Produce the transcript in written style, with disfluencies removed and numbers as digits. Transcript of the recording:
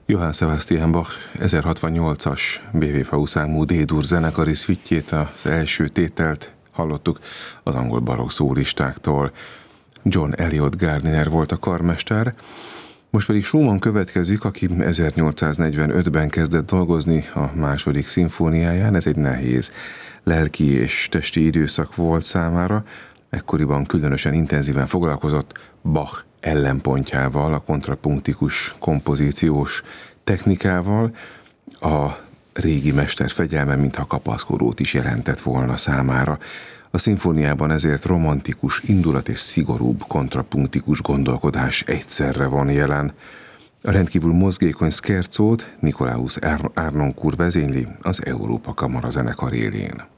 Johann Sebastian Bach 1068-as BWV számú D-dur zenekari szüitjét, az első tételt hallottuk az angol barokk szólistáktól. John Eliot Gardiner volt a karmester, most pedig Schumann következik, aki 1845-ben kezdett dolgozni a második szimfóniáján. Ez egy nehéz lelki és testi időszak volt számára. Ekkoriban különösen intenzíven foglalkozott Bach ellenpontjával, a kontrapunktikus kompozíciós technikával. A régi mester fegyelme mintha kapaszkodót is jelentett volna számára. A szimfóniában ezért romantikus indulat és szigorúbb kontrapunktikus gondolkodás egyszerre van jelen. A rendkívül mozgékony szkerzót Nikolaus Harnoncourt vezényli az Európa Kamara zenekar élén.